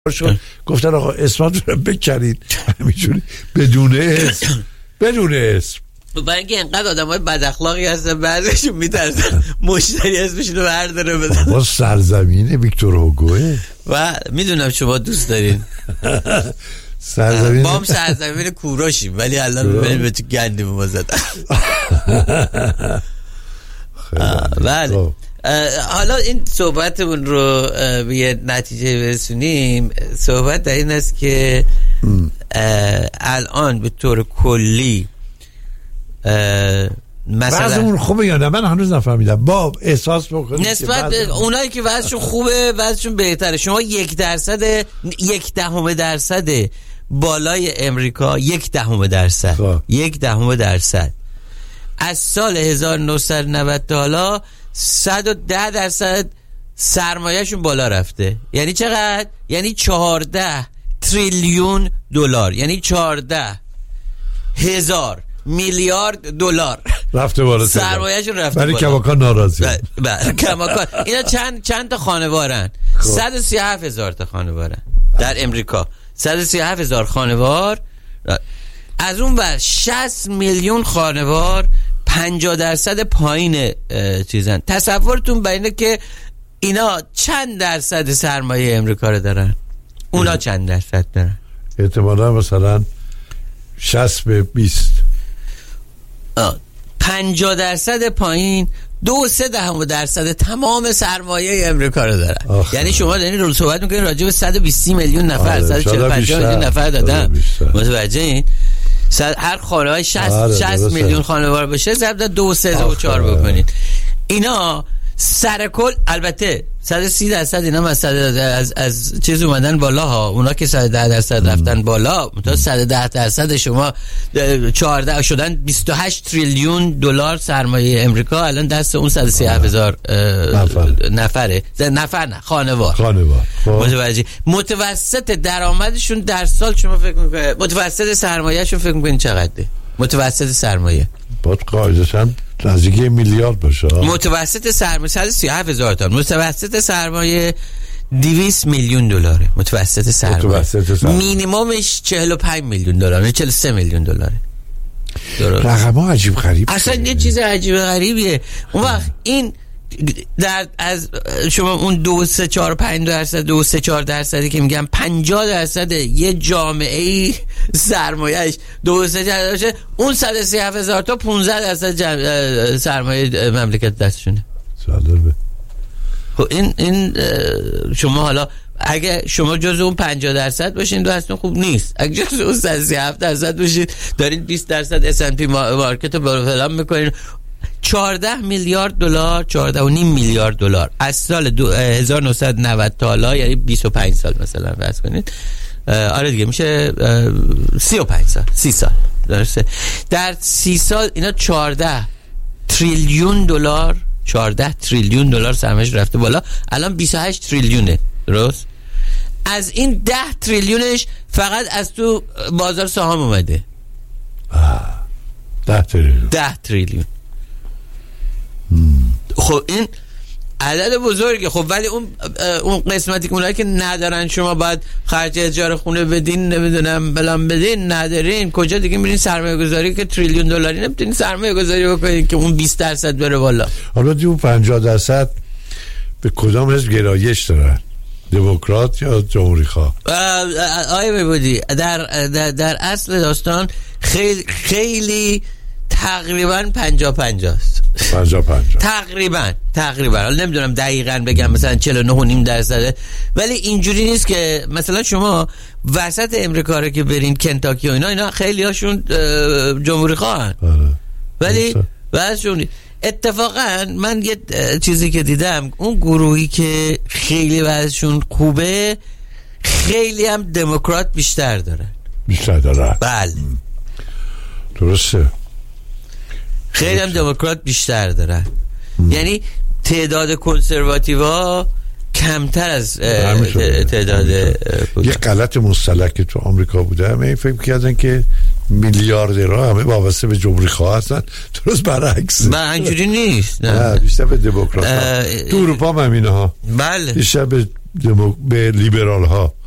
گفتن آقا اسمتون رو بکنید همینجوری بدون اسم. برای اینکه اینقدر آدم های بد اخلاقی هستن بعضیشون میترسن مشتری اسمشون رو برداره بدن. با سرزمین ویکتور هوگوه و میدونم شما دوست دارین سرزمین بام سرزمین کوروشیم، ولی الان میبینیم به تو گندی ما زدن. بله حالا این صحبتمون رو به یه نتیجه برسونیم. صحبت در این است که الان به طور کلی وضعمون خوبه یا نه؟ من هنوز نفهمیدم. با احساس بکنید نسبت به اونایی که وضعشون خوبه وضعشون بهتره. شما 1% بالای امریکا 0.1% از سال 1990 تا حالا 110% سرمایه‌شون بالا رفته. یعنی چقدر؟ یعنی 14 تریلیون دلار، یعنی 14,000 میلیارد دلار رفته بالا. سرمایه‌شون رفته بالا. برای کماکان ناراضی. بله کماکان. اینا چند تا خانوارن؟ 137,000 تا خانوارن در امریکا. 137,000 خانوار. از اون ور 60 میلیون خانوار 50% پایین چیزن. تصورتون بر اینه که اینا چند درصد سرمایه امریکا رو دارن؟ اونا چند درصد دارن؟ احتمالا مثلا 60 به 20. 50% پایین 2.3% تمام سرمایه امریکا رو دارن. یعنی شما دارین رو صحبت میکنین راجع به 120 میلیون نفر، 145 میلیون نفر دادن. متوجه این؟ هر خانواده 60 میلیون خانوار بشه ضرب در 2 3 و 4 بکنید. اینا سر کل البته 130% اینا مثلا از چیز اومدن بالا ها. اونا که 110% رفتن بالا، تا 110% شما 14 شدن 28 تریلیون دلار سرمایه امریکا الان دست اون 137,000 نفره. نفر نه، خانوار. متوجه؟ متوسط درآمدشون در سال شما فکر میکنید متوسط سرمایه‌شون فکر میکنید چقدره؟ متوسط سرمایه باید قاعدتاً نزدیک میلیارد باشه. متوسط سرمایه 137,000 تا. متوسط سرمایه 200 میلیون دلاره. متوسط سرمایه مینیممش 45 میلیون دلار، 43 میلیون دلاره. رقم‌ها عجیب غریب. اصلا یه چیز عجیب غریبیه. اون وقت این در از شما اون 2-3-4-5% که میگم 50% یه جامعه سرمایه‌اش 2-3 اون 137,000 تا 15% سرمایه مملکت دستشونه. جالبه. خب این شما حالا اگه شما جزو اون 50% باشین دستتون خوب نیست. اگه جزو اون 37% باشین دارین 20% S&P مارکت رو فلان میکنین. 14 میلیارد دلار، 14.5 میلیارد دلار از سال 1990 تا حالا، یعنی 25 سال مثلا فرض کنید. آره دیگه میشه 35 سال، 30 سال درسته. در 30 سال اینا 14 تریلیون دلار سرمایه‌اش رفته بالا. الان 28 تریلیونه. درست؟ از این 10 تریلیونش فقط از تو بازار سهام اومده. 10 تریلیون. خب این عدد بزرگه. خب ولی اون قسمتی که اونایی که ندارن شما باید خرج اجاره خونه بدین، نمیدونم بلان بدین، ندارین کجا دیگه میرین سرمایه گذاری که تریلیون دلاری نمیتونین سرمایه گذاری بکنین که اون 20% بره بالا. حالا دیگه 50% به کدام حزب گرایش دارن؟ دموکرات یا جمهوری خواه؟ آیه میبودی در اصل داستان خیلی تقریبا 50-50 است. 50-50 تقریبا حالا نمیدونم دقیقاً بگم مثلا 49.5%، ولی اینجوری نیست که مثلا شما وسط امریکا رو که برین کنتاکی و اینا خیلی هاشون جمهوری خواهن، ولی بعضشون اتفاقا من یه چیزی که دیدم اون گروهی که خیلی وضعشون خوبه خیلی هم دموکرات بیشتر دارن. بله درسته. خیلی هم دموکرات بیشتر دارن. یعنی تعداد کنسرواتیوها کمتر از تعداد یه غلط مصطلح که تو آمریکا بوده همه فکر کردن که میلیاردرها همه وابسته به جمهوری خواه هستن. درست برعکس. اینجوری نیست. نه بیشتر به دموکرات ها. تو اروپا هم همینه ها. بله. بیشتر به لیبرال ها.